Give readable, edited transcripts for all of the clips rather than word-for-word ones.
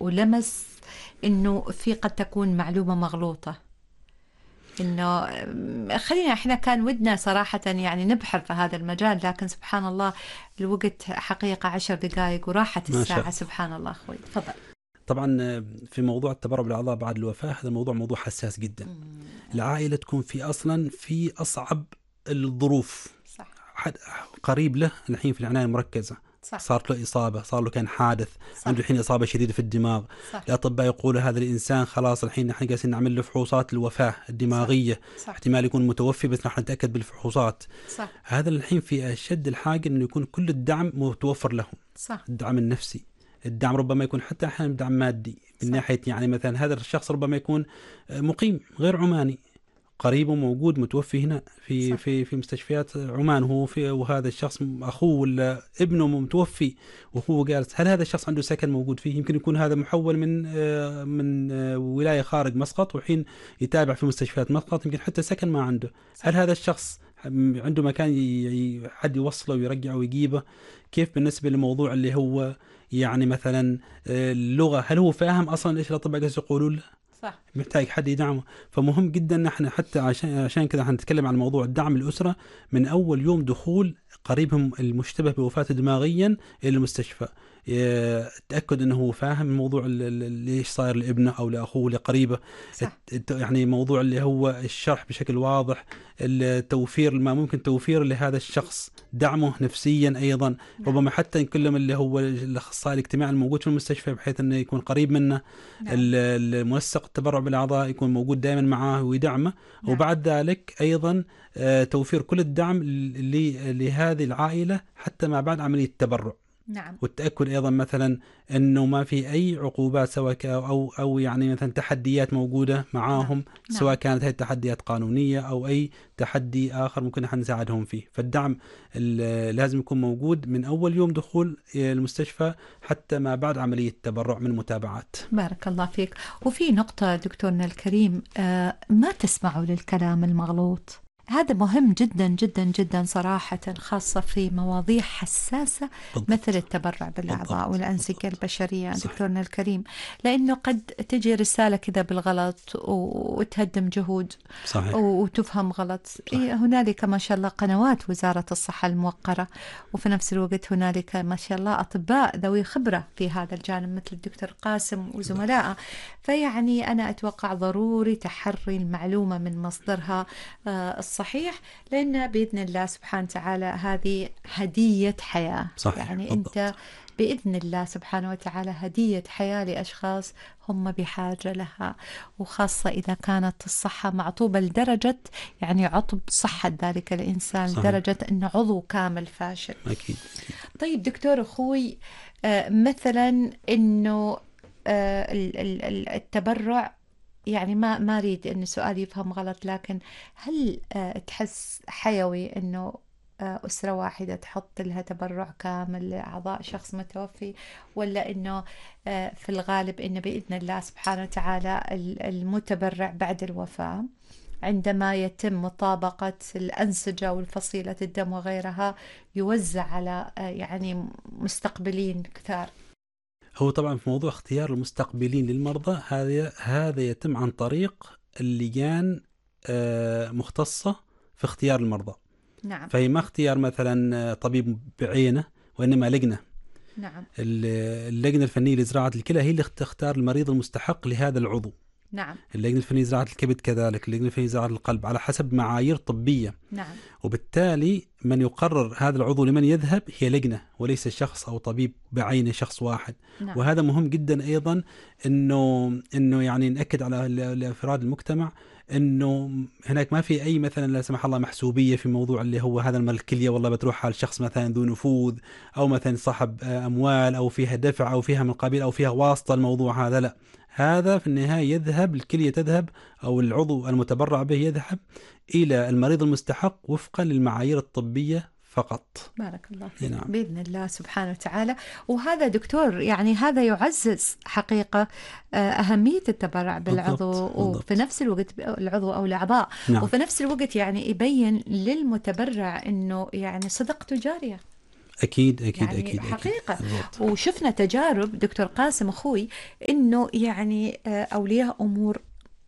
ولمس إنه في قد تكون معلومة مغلوطة، إنه خلينا إحنا كان ودنا صراحة يعني نبحر في هذا المجال، لكن سبحان الله الوقت حقيقة 10 دقائق وراحت ما شاء الساعة. الله. سبحان الله أخوي، تفضل. طبعا في موضوع التبرع بالأعضاء بعد الوفاة، هذا موضوع حساس جدا. العائلة تكون في أصعب الظروف. صح حد قريب له الحين في العناية المركزة، صح صارت له إصابة، صار له كان حادث، صح عنده الحين إصابة شديدة في الدماغ. صح الأطباء يقولوا هذا الإنسان خلاص الحين نحن جالسين نعمل له فحوصات الوفاة صح الدماغية، صح احتمال يكون متوفي بس نحن نتأكد بالفحوصات. صح هذا الحين في أشد الحاجة إنه يكون كل الدعم متوفر لهم، صح الدعم النفسي، الدعم ربما يكون حتى أحيانا دعم مادي من صح ناحية يعني مثلا هذا الشخص ربما يكون مقيم غير عماني، قريبه موجود متوفي هنا في صح في مستشفيات عمان، وهذا الشخص اخوه ولا ابنه متوفي وهو جالس. هل هذا الشخص عنده سكن موجود فيه؟ يمكن يكون هذا محول من ولايه خارج مسقط، وحين يتابع في مستشفيات مسقط يمكن حتى سكن ما عنده. صح هل هذا الشخص عنده مكان حد يوصله ويرجعه ويجيبه؟ كيف بالنسبه للموضوع اللي هو يعني مثلا اللغه، هل هو فاهم اصلا ايش الاطباء قاعدين يقولوا له؟ صح محتاج حد يدعمه. فمهم جدا نحن حتى عشان كذا حنتكلم عن موضوع الدعم الأسرة من أول يوم دخول قريبهم المشتبه بوفاته دماغيا إلى المستشفى. تأكد أنه هو فاهم موضوع ليش صاير لابنه أو لأخوه لقريبه. صح يعني موضوع اللي هو الشرح بشكل واضح، التوفير ما ممكن توفير لهذا الشخص، دعمه نفسيا أيضا. نعم ربما حتى يكلم اللي هو الأخصائي الاجتماعي الموجود في المستشفى بحيث أنه يكون قريب منه. نعم المنسق التبرع بالأعضاء يكون موجود دائما معاه ويدعمه. نعم وبعد ذلك أيضا توفير كل الدعم لهذه العائلة حتى ما بعد عملية التبرع. نعم والتأكد أيضا مثلا أنه ما في أي عقوبات سواء أو يعني مثلا تحديات موجودة معاهم، نعم سواء كانت هذه التحديات قانونية أو أي تحدي آخر ممكن نحن نساعدهم فيه. فالدعم لازم يكون موجود من أول يوم دخول المستشفى حتى ما بعد عملية التبرع من متابعات. بارك الله فيك. وفي نقطة دكتورنا الكريم، ما تسمعوا للكلام المغلوط. هذا مهم جدا جدا جدا صراحة، خاصة في مواضيع حساسة بالضبط. مثل التبرع بالأعضاء بالضبط. والأنسجة البشرية. صحيح. دكتورنا الكريم، لأنه قد تجي رسالة كذا بالغلط وتهدم جهود صحيح. وتفهم غلط. هنالك ما شاء الله قنوات وزارة الصحة الموقرة، وفي نفس الوقت هنالك ما شاء الله أطباء ذوي خبرة في هذا الجانب مثل الدكتور قاسم وزملائه. فيعني أنا أتوقع ضروري تحري المعلومة من مصدرها الصحيح، لأن بإذن الله سبحانه وتعالى هذه هدية حياة. صحيح. يعني بالضبط. أنت بإذن الله سبحانه وتعالى هدية حياة لأشخاص هم بحاجة لها، وخاصة إذا كانت الصحة معطوبة لدرجة يعني عطب صحة ذلك الإنسان صحيح. لدرجة أنه عضو كامل فاشل. أكيد. طيب دكتور أخوي، مثلا أنه التبرع، يعني ما أريد أن السؤال يفهم غلط، لكن هل تحس حيوي أنه أسرة واحدة تحط لها تبرع كامل لأعضاء شخص متوفي، ولا أنه في الغالب أنه بإذن الله سبحانه وتعالى المتبرع بعد الوفاة عندما يتم مطابقة الأنسجة والفصيلة الدم وغيرها يوزع على يعني مستقبلين كثار؟ هو طبعا في موضوع اختيار المستقبلين للمرضى هذا يتم عن طريق اللجان مختصة في اختيار المرضى. نعم فهي ما اختيار مثلا طبيب بعينه، وإنما لجنة. نعم اللجنة الفنية لزراعة الكلى هي اللي تختار المريض المستحق لهذا العضو. نعم اللجنة الفنية لزراعة الكبد كذلك، اللجنة الفنية لزراعة القلب، على حسب معايير طبية. نعم وبالتالي من يقرر هذا العضو لمن يذهب هي لجنة وليس شخص أو طبيب بعينه شخص واحد. نعم وهذا مهم جدا أيضا إنه يعني نأكد على لأفراد المجتمع إنه هناك ما في أي مثلا لا سمح الله محسوبية في موضوع اللي هو هذا الكلية والله بتروح على الشخص مثلا ذو نفوذ أو مثلا صاحب أموال أو فيها دفع أو فيها من قبيل أو فيها واسطة. الموضوع هذا لا، هذا في النهاية يذهب الكلية تذهب أو العضو المتبرع به يذهب إلى المريض المستحق وفقا للمعايير الطبية فقط. بارك الله فيك. نعم. بإذن الله سبحانه وتعالى. وهذا دكتور يعني هذا يعزز حقيقة أهمية التبرع بالعضو، بالضبط. وفي نفس الوقت العضو أو الأعضاء. نعم. وفي نفس الوقت يعني يبين للمتبرع أنه يعني صدقته جارية. أكيد أكيد يعني أكيد أكيد حقيقة. بالضبط. وشفنا تجارب دكتور قاسم أخوي، إنه يعني أولياء أمور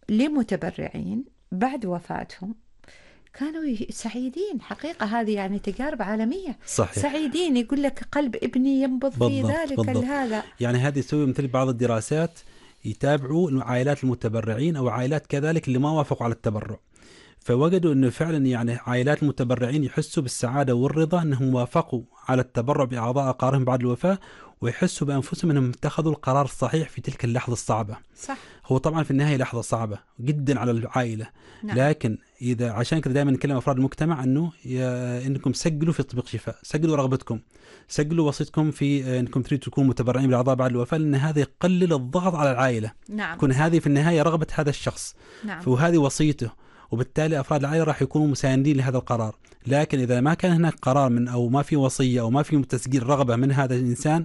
لمتبرعين بعد وفاتهم كانوا سعيدين. حقيقة هذه يعني تجارب عالمية، صحيح. سعيدين. يقول لك قلب ابني ينبض في بالضبط ذلك بالضبط. هذا. يعني هذه تسوي مثل بعض الدراسات، يتابعوا عائلات المتبرعين أو عائلات كذلك اللي ما وافقوا على التبرع، فوجدوا انه فعلا يعني عائلات المتبرعين يحسوا بالسعاده والرضا انهم وافقوا على التبرع باعضاء اقاربهم بعد الوفاه، ويحسوا بانفسهم انهم اتخذوا القرار الصحيح في تلك اللحظه الصعبه. صح. هو طبعا في النهايه لحظه صعبه جدا على العائله، نعم. لكن اذا عشان كذا دائما نكلم افراد المجتمع انه انكم سجلوا في تطبيق شفاء، سجلوا رغبتكم، سجلوا وصيتكم في انكم تريدوا تكونوا متبرعين بالاعضاء بعد الوفاه، لان هذا يقلل الضغط على العائله. نعم. تكون صح. هذه في النهايه رغبه هذا الشخص، نعم. وهذه وصيته، وبالتالي افراد العائله راح يكونوا مساندين لهذا القرار. لكن اذا ما كان هناك قرار من او ما في وصيه او ما في تسجيل رغبه من هذا الانسان،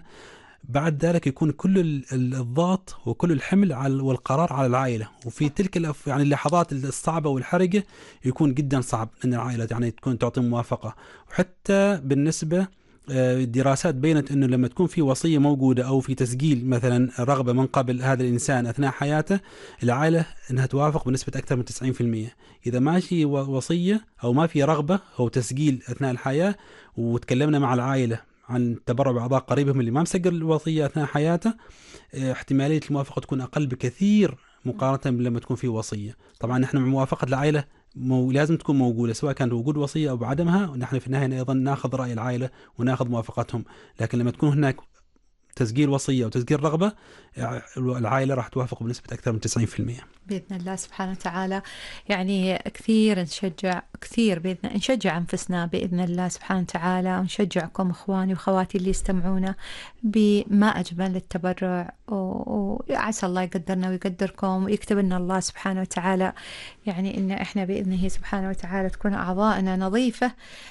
بعد ذلك يكون كل الضغط وكل الحمل على والقرار على العائله، وفي تلك يعني اللحظات الصعبه والحرجه يكون جدا صعب ان العائله يعني تكون تعطي موافقه. وحتى بالنسبه الدراسات بينت انه لما تكون في وصيه موجوده او في تسجيل مثلا رغبه من قبل هذا الانسان اثناء حياته، العائله انها توافق بنسبه اكثر من 90%. اذا ماشي وصيه او ما في رغبه او تسجيل اثناء الحياه، وتكلمنا مع العائله عن التبرع باعضاء قريبهم اللي ما مسجل الوصيه اثناء حياته، احتماليه الموافقه تكون اقل بكثير مقارنه لما تكون في وصيه. طبعا نحن مع موافقه العائله لازم تكون موجودة، سواء كان وجود وصية أو بعدمها، ونحن في النهاية أيضا ناخذ رأي العائلة وناخذ موافقتهم. لكن لما تكون هناك تسجيل وصية وتسجيل رغبة، العائلة راح توافق بنسبة أكثر من 90%. بإذن الله سبحانه وتعالى. يعني كثير نشجع، كثير بإذن نشجع أنفسنا بإذن الله سبحانه وتعالى، ونشجعكم إخواني وأخواتي اللي يستمعونا بما أجمل التبرع، وعسى الله يقدرنا ويقدركم ويكتب لنا الله سبحانه وتعالى يعني إن إحنا بإذنه سبحانه وتعالى تكون أعضائنا نظيفة،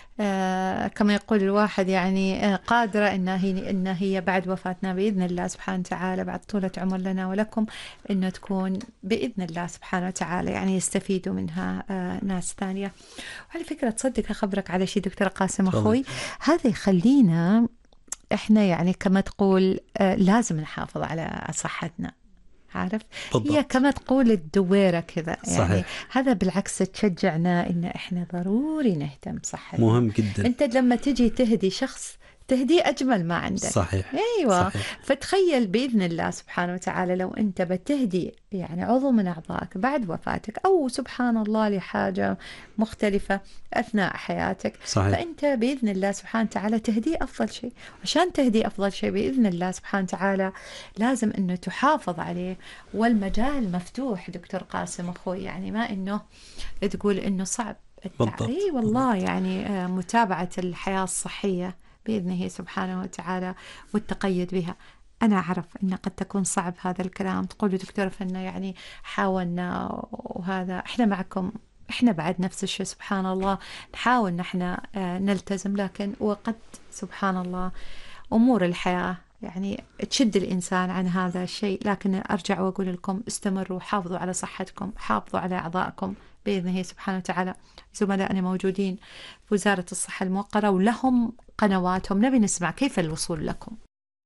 كما يقول الواحد يعني قادرة إن هي بعد وفاتنا بإذن الله سبحانه وتعالى، بعد طولة عمر لنا ولكم، إنه تكون بإذن الله سبحانه وتعالى يعني يستفيدوا منها ناس ثانية. وعلى فكرة تصدق أخبرك على شيء دكتور قاسم أخوي، هذا يخلينا إحنا يعني كما تقول لازم نحافظ على صحتنا. عارف، بالضبط. هي كما تقول الدويرة كذا يعني. صحيح. هذا بالعكس تشجعنا إن إحنا ضروري نهتم بصحتنا. مهم جدا. أنت لما تجي تهدي شخص تهدي أجمل ما عندك. صحيح. أيوة. صحيح. فتخيل بإذن الله سبحانه وتعالى لو أنت بتهدي يعني عضو من أعضائك بعد وفاتك، أو سبحان الله لحاجة مختلفة أثناء حياتك، صحيح. فأنت بإذن الله سبحانه وتعالى تهدي أفضل شيء. عشان تهدي أفضل شيء بإذن الله سبحانه وتعالى لازم أنه تحافظ عليه، والمجال مفتوح دكتور قاسم أخوي. يعني ما أنه تقول أنه صعب بالضبط. والله يعني متابعة الحياة الصحية بإذنه سبحانه وتعالى والتقيد بها. أنا أعرف أن قد تكون صعب هذا الكلام، تقولوا دكتورة فنا يعني حاولنا وهذا، إحنا معكم، إحنا بعد نفس الشيء سبحان الله نحاول نحن نلتزم، لكن وقد سبحان الله أمور الحياة يعني تشد الإنسان عن هذا الشيء. لكن أرجع وأقول لكم استمروا، حافظوا على صحتكم، حافظوا على أعضائكم بإذنه سبحانه وتعالى. زملائنا موجودين في وزارة الصحة الموقرة ولهم قنواتهم، نبي نسمع كيف الوصول لكم.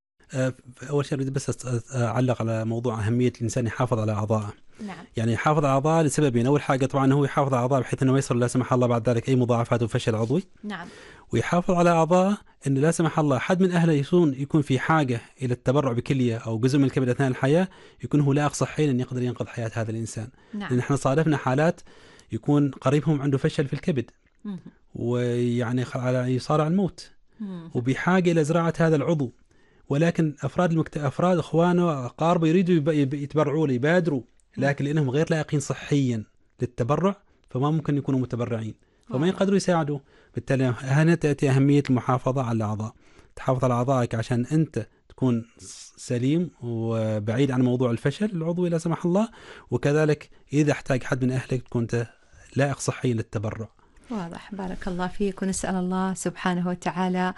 أول شيء أريد بس أعلق على موضوع أهمية الإنسان يحافظ على أعضائه. نعم. يعني يحافظ على أعضائه لسببين. أول حاجة طبعا هو يحافظ على أعضائه بحيث أنه ما يصل لا سمح الله بعد ذلك أي مضاعفات وفشل عضوي. نعم. ويحافظ على أعضائه أنه لا سمح الله حد من أهله يكون في حاجة إلى التبرع بكلية أو جزء من الكبد أثناء الحياة، يكون هو لا صحيا أن يقدر ينقذ حياة هذا الإنسان. نعم. لأن احنا صادفنا حالات يكون قريبهم عنده فشل في الكبد، مم. ويعني يصارع الموت، وبحاجة إلى زراعة هذا العضو، ولكن أفراد إخوانه وأقاربه يريدوا يتبرعوا له، يبادروا، لكن لأنهم غير لائقين صحيا للتبرع فما ممكن يكونوا متبرعين، فما يقدروا يساعدوا. بالتالي هنا تأتي أهمية المحافظة على الأعضاء. تحافظ على أعضائك عشان أنت تكون سليم وبعيد عن موضوع الفشل العضوي لا سمح الله، وكذلك إذا احتاج حد من أهلك تكون أنت لائق صحيا للتبرع. واضح، بارك الله فيك. ونسأل الله سبحانه وتعالى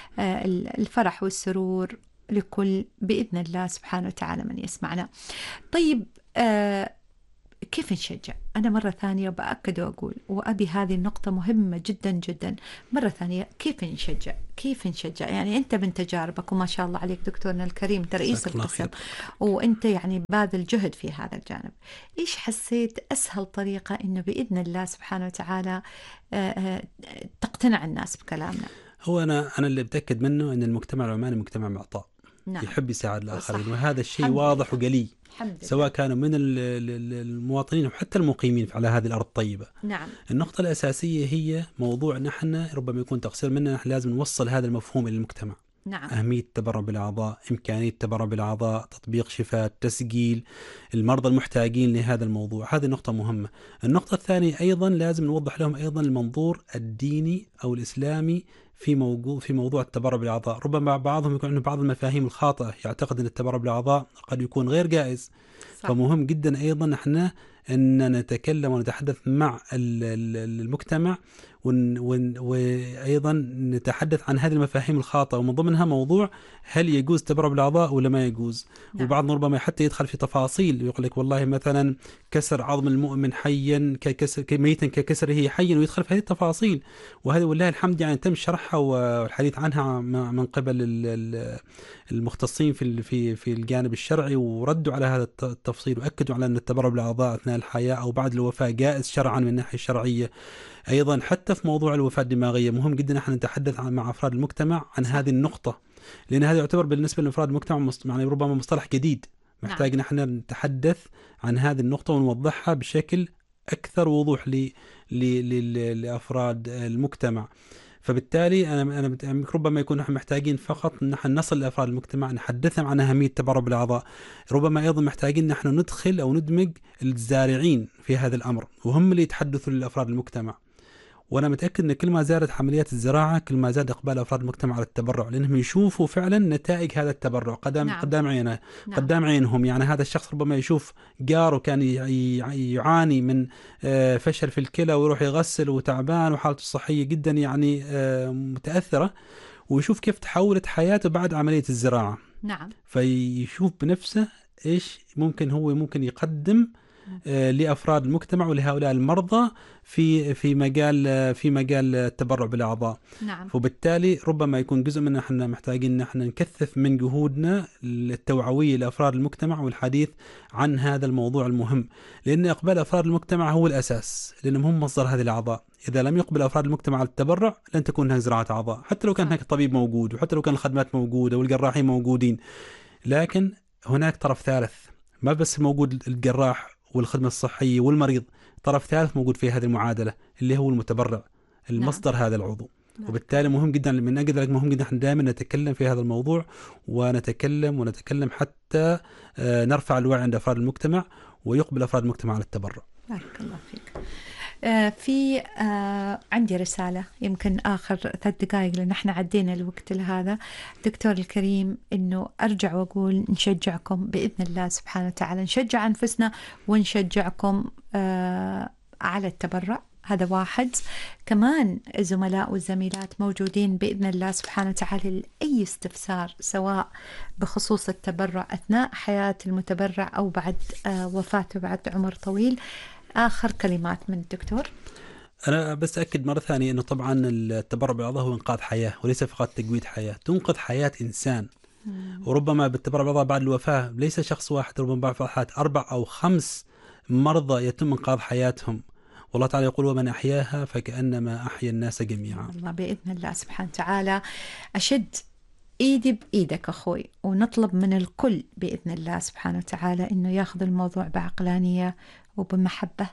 الفرح والسرور لكل بإذن الله سبحانه وتعالى من يسمعنا. طيب كيف نشجع؟ أنا مرة ثانية بأكد وأقول، وأبي هذه النقطة مهمة جدا جدا، مرة ثانية كيف نشجع؟ كيف نشجع؟ يعني أنت من تجاربك، وما شاء الله عليك دكتورنا الكريم، أنت رئيس جزاك الله القسم، خير. وأنت يعني باذل جهد في هذا الجانب. إيش حسيت أسهل طريقة إنه بإذن الله سبحانه وتعالى تقتنع الناس بكلامنا؟ هو أنا اللي بتأكد منه أن المجتمع العماني مجتمع معطاء، نعم. يحب يساعد الآخرين، صح. وهذا الشيء الحمد واضح لله. وجلي، الحمد سواء لله. كانوا من المواطنين وحتى المقيمين على هذه الأرض الطيبة. نعم. النقطة الأساسية هي موضوع نحن ربما يكون تقصير مننا، نحن لازم نوصل هذا المفهوم إلى المجتمع. نعم. أهمية التبرع بالأعضاء، إمكانية التبرع بالأعضاء، تطبيق شفاء، تسجيل المرضى المحتاجين لهذا الموضوع، هذه نقطة مهمة. النقطة الثانية أيضا لازم نوضح لهم أيضا المنظور الديني أو الإسلامي في موضوع التبرع بالأعضاء. ربما بعضهم يكون عنده بعض المفاهيم الخاطئة، يعتقد أن التبرع بالأعضاء قد يكون غير جائز. صح. فمهم جدا أيضا احنا أن نتكلم ونتحدث مع المجتمع، وأيضا نتحدث عن هذه المفاهيم الخاطئة، ومن ضمنها موضوع هل يجوز التبرع بالأعضاء ولا ما يجوز. نعم. وبعض ربما حتى يدخل في تفاصيل، يقول لك والله مثلا كسر عظم المؤمن حيا ميتا ككسره حيا، ويدخل في هذه التفاصيل، وهذا والله الحمد يعني تم شرحها والحديث عنها من قبل المختصين في الجانب الشرعي، وردوا على هذا التفصيل، وأكدوا على أن التبرع بالأعضاء أثناء الحياة أو بعد الوفاة جائز شرعا من الناحية الشرعية. أيضا حتى في موضوع الوفاة الدماغية مهم جدا نحن نتحدث مع أفراد المجتمع عن هذه النقطة، لأن هذا يعتبر بالنسبة لأفراد المجتمع يعني ربما مصطلح جديد، محتاج نعم. نحن نتحدث عن هذه النقطة ونوضحها بشكل أكثر وضوح لأفراد المجتمع. فبالتالي أنا ربما يكون نحن محتاجين فقط نحن نصل لأفراد المجتمع، نحدثهم عن أهمية التبرع بالأعضاء. ربما أيضا محتاجين نحن ندخل أو ندمج الزارعين في هذا الأمر، وهم اللي يتحدثوا لأفراد المجتمع. وأنا متأكد أن كل ما زادت عمليات الزراعة كل ما زاد إقبال أفراد المجتمع على التبرع، لأنهم يشوفوا فعلا نتائج هذا التبرع قدام عينه، نعم. قدام عينهم. يعني هذا الشخص ربما يشوف جاره كان يعاني من فشل في الكلى، ويروح يغسل وتعبان وحالته الصحية جدا يعني متأثرة، ويشوف كيف تحولت حياته بعد عملية الزراعة. نعم. فيشوف بنفسه إيش ممكن يقدم لأفراد المجتمع ولهؤلاء المرضى في مجال التبرع بالأعضاء. نعم. وبالتالي ربما يكون جزء من احنا محتاجين نحن نكثف من جهودنا التوعوية لأفراد المجتمع والحديث عن هذا الموضوع المهم، لأن إقبال أفراد المجتمع هو الأساس، لأنهم هم مصدر هذه الأعضاء. إذا لم يقبل أفراد المجتمع على التبرع لن تكون هناك زراعة أعضاء، حتى لو كان هناك طبيب موجود، وحتى لو كان الخدمات موجودة والجراحين موجودين، لكن هناك طرف ثالث، ما بس موجود الجراح والخدمة الصحية والمريض، طرف ثالث موجود في هذه المعادلة اللي هو المتبرع، المصدر. نعم. هذا العضو. نعم. وبالتالي مهم جدا، من أجل ذلك مهم جدا نحن دائما نتكلم في هذا الموضوع، ونتكلم حتى نرفع الوعي عند أفراد المجتمع ويقبل أفراد المجتمع على التبرع. بارك الله فيك. في عندي رسالة، يمكن آخر 3 دقائق لأن احنا عدينا الوقت لهذا. دكتور الكريم، إنه أرجع وأقول نشجعكم بإذن الله سبحانه وتعالى، نشجع أنفسنا ونشجعكم على التبرع. هذا واحد. كمان الزملاء والزميلات موجودين بإذن الله سبحانه وتعالى لأي استفسار، سواء بخصوص التبرع أثناء حياة المتبرع أو بعد وفاته بعد عمر طويل. آخر كلمات من الدكتور. أنا بس أكد مرة ثانية أنه طبعا التبرع بالأعضاء هو إنقاذ حياة، وليس فقط تجويد حياة، تنقذ حياة إنسان. وربما بالتبرع بالأعضاء بعد الوفاة ليس شخص واحد، ربما بعد الوفاة 4 أو 5 مرضى يتم إنقاذ حياتهم، والله تعالى يقول ومن أحياها فكأنما أحيا الناس جميعا. الله بإذن الله سبحانه وتعالى. أشد إيدي بإيدك أخوي، ونطلب من الكل بإذن الله سبحانه وتعالى إنه ياخذ الموضوع بعقلانية وبمحبة،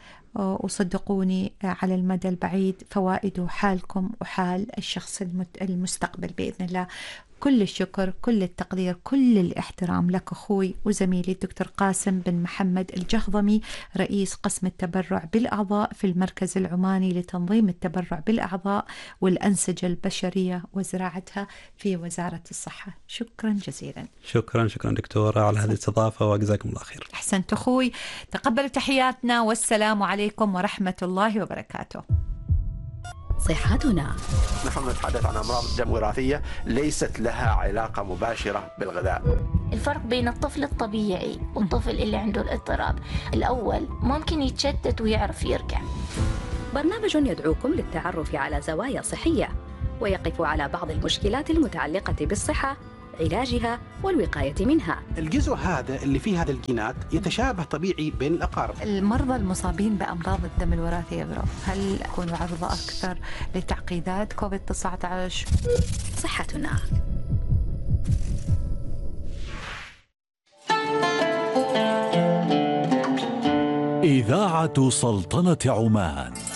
وصدقوني على المدى البعيد فوائده حالكم وحال الشخص المستقبل بإذن الله. كل الشكر، كل التقدير، كل الاحترام لك أخوي وزميلي الدكتور قاسم بن محمد الجهضمي، رئيس قسم التبرع بالأعضاء في المركز العماني لتنظيم التبرع بالأعضاء والأنسجة البشرية وزراعتها في وزارة الصحة. شكرا جزيلا. شكرا دكتورة على هذه الاستضافة، وجزاكم الله خير. أحسنت أخوي. تقبلوا تحياتنا، والسلام عليكم ورحمة الله وبركاته. صحتنا. نحن نتحدث عن أمراض الدم وراثية ليست لها علاقة مباشرة بالغذاء. الفرق بين الطفل الطبيعي والطفل اللي عنده الاضطراب، الأول ممكن يتشتت ويعرف يرجع. برنامج يدعوكم للتعرف على زوايا صحية ويقف على بعض المشكلات المتعلقة بالصحة، علاجها والوقاية منها. الجزء هذا اللي فيه هذا الجينات يتشابه طبيعي بين الأقارب. المرضى المصابين بأمراض الدم الوراثية هل يكونوا عرضة أكثر لتعقيدات كوفيد-19؟ صحتنا. إذاعة سلطنة عمان.